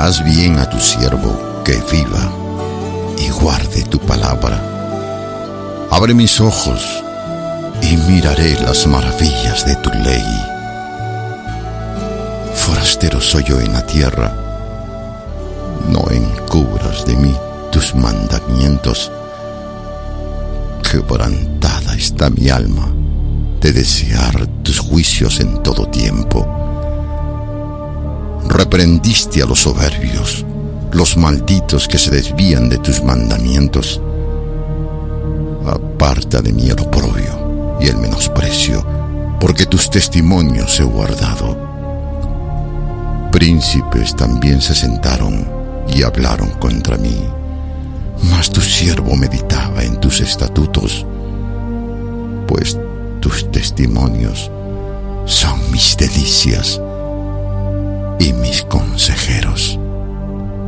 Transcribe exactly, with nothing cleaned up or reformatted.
haz bien a tu siervo que viva y guarde tu palabra. Abre mis ojos y miraré las maravillas de tu ley. Forastero soy yo en la tierra, no encubras de mí tus mandamientos. Quebrantada está mi alma de desear tus juicios en todo tiempo. Reprendiste a los soberbios, los malditos que se desvían de tus mandamientos. Aparta de mí el oprobio y el menosprecio, porque tus testimonios he guardado. Príncipes también se sentaron y hablaron contra mí, mas tu siervo meditaba en tus estatutos, pues tus testimonios son mis delicias.